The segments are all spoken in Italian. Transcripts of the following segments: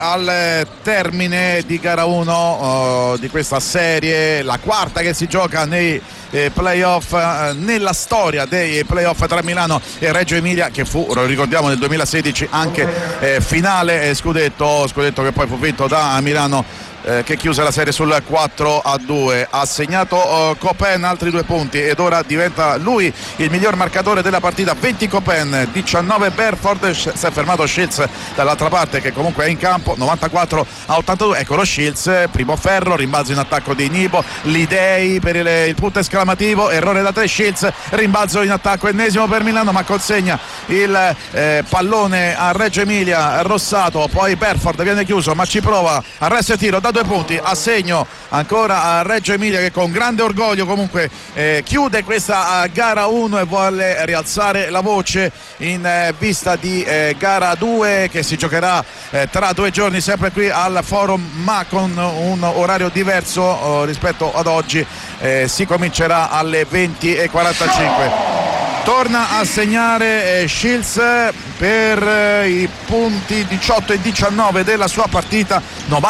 al termine di gara 1 di questa serie, la quarta che si gioca nei playoff, nella storia dei playoff tra Milano e Reggio Emilia, che fu, lo ricordiamo, nel 2016 anche finale scudetto che poi fu vinto da Milano, che chiuse la serie sul 4-2. Ha segnato Copen altri 2 punti ed ora diventa lui il miglior marcatore della partita. 20 Copen, 19 Berford. Si è fermato Shields dall'altra parte, che comunque è in campo. 94-82. Eccolo Shields, primo ferro, rimbalzo in attacco di Nibo, l'Idei per il punto esclamativo, errore da 3 Shields, rimbalzo in attacco ennesimo per Milano, ma consegna il pallone a Reggio Emilia. Rossato, poi Berford viene chiuso, ma ci prova, arresto e tiro da 2 punti, assegno ancora a Reggio Emilia, che con grande orgoglio comunque chiude questa gara 1 e vuole rialzare la voce in vista di gara 2 che si giocherà tra 2 giorni sempre qui al Forum, ma con un orario diverso rispetto ad oggi. Si comincerà alle 20:45. Torna a segnare Shields per i punti 18 e 19 della sua partita,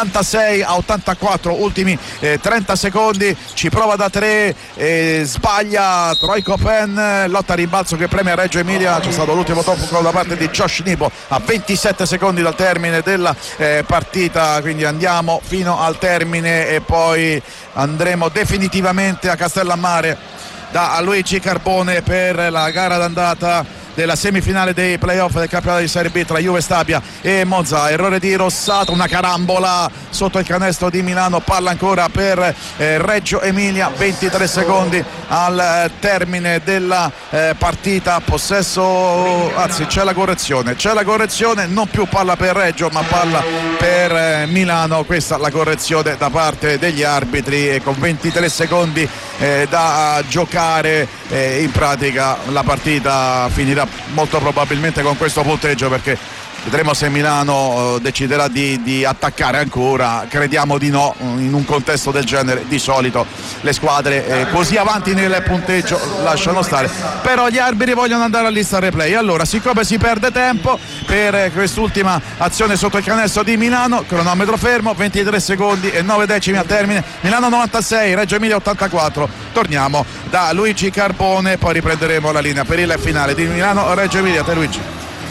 96-84, ultimi 30 secondi, ci prova da 3, sbaglia Troy Copen, lotta a rimbalzo che premia Reggio Emilia. C'è stato l'ultimo tocco da parte di Josh Nibo a 27 secondi dal termine della partita, quindi andiamo fino al termine e poi andremo definitivamente a Castellammare da Luigi Carbone per la gara d'andata della semifinale dei playoff del campionato di Serie B tra Juve Stabia e Monza. Errore di Rossato, una carambola sotto il canestro di Milano, palla ancora per Reggio Emilia, 23 secondi al termine della partita, possesso, anzi c'è la correzione, non più palla per Reggio ma palla per Milano. Questa la correzione da parte degli arbitri, e con 23 secondi da giocare in pratica la partita finirà molto probabilmente con questo punteggio, perché vedremo se Milano deciderà di attaccare ancora. Crediamo di no, in un contesto del genere di solito le squadre così avanti nel punteggio lasciano stare, però gli arbitri vogliono andare a lista replay. Allora, siccome si perde tempo per quest'ultima azione sotto il canestro di Milano, cronometro fermo, 23 secondi e 9 decimi al termine, Milano 96, Reggio Emilia 84. Torniamo da Luigi Carbone, poi riprenderemo la linea per il finale di Milano Reggio Emilia. Te Luigi.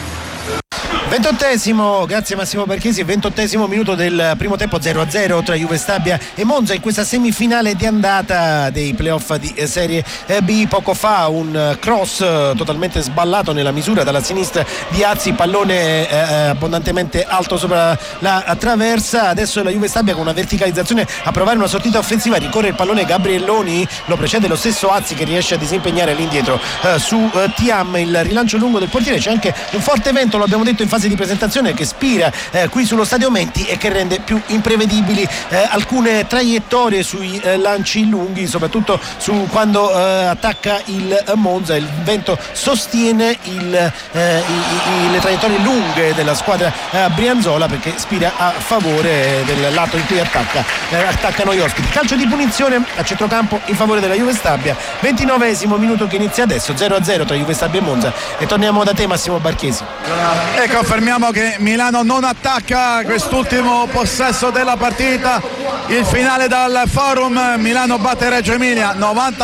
28esimo, grazie Massimo Barchesi, 28esimo minuto del primo tempo, 0-0 tra Juve Stabia e Monza in questa semifinale di andata dei playoff di Serie B. Poco fa un cross totalmente sballato nella misura dalla sinistra di Azzi, pallone abbondantemente alto sopra la traversa. Adesso la Juve Stabia con una verticalizzazione a provare una sortita offensiva, ricorre il pallone Gabrielloni, lo precede lo stesso Azzi che riesce a disimpegnare all'indietro su Thiam, il rilancio lungo del portiere. C'è anche un forte vento, lo abbiamo detto in fase di presentazione, che spira qui sullo Stadio Menti e che rende più imprevedibili alcune traiettorie sui lanci lunghi, soprattutto su quando attacca il Monza. Il vento sostiene le traiettorie lunghe della squadra brianzola, perché spira a favore del lato in cui attaccano gli ospiti. Calcio di punizione a centrocampo in favore della Juve Stabia, 29esimo minuto che inizia adesso, 0-0 tra Juve Stabia e Monza. E torniamo da te Massimo Barchesi. Confermiamo che Milano non attacca quest'ultimo possesso della partita. Il finale dal Forum, Milano batte Reggio Emilia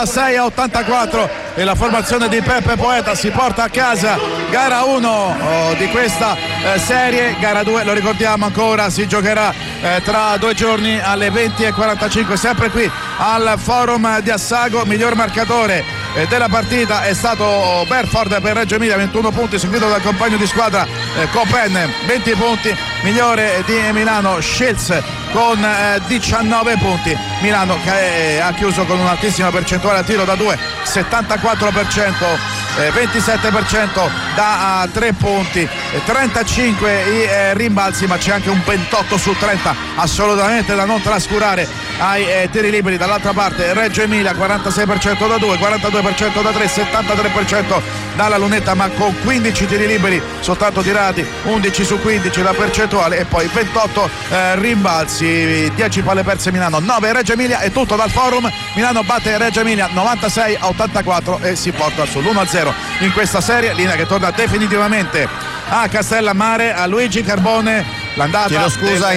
96-84 e la formazione di Peppe Poeta si porta a casa gara 1 di questa serie. Gara 2, lo ricordiamo ancora, si giocherà tra 2 giorni alle 20:45 sempre qui al Forum di Assago. Miglior marcatore della partita è stato Berford per Reggio Emilia, 21 punti, seguito dal compagno di squadra Copen, 20 punti. Migliore di Milano Shields con 19 punti. Milano che ha chiuso con un'altissima percentuale a tiro da 2, 74%, 27% da 3 punti, 35 i rimbalzi, ma c'è anche un 28 su 30 assolutamente da non trascurare ai tiri liberi. Dall'altra parte Reggio Emilia 46% da 2, 42% da 3, 73% dalla lunetta, ma con 15 tiri liberi soltanto tirati, 11 su 15 la percentuale, e poi 28 rimbalzi, 10 palle perse Milano, 9 Reggio Emilia. È tutto dal Forum. Milano batte Reggio Emilia 96-84 e si porta sull'1-0 in questa serie. Linea che torna definitivamente a Castellammare, a Luigi Carbone l'andata chiedo scusa,